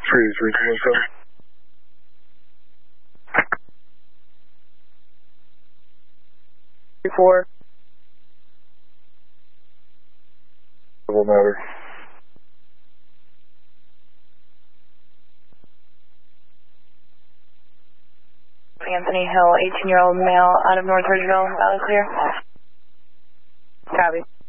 Trees, regional code. Four. Civil matter. Anthony Hill, 18-year-old male, out of North Ridgeville, valid clear. Copy.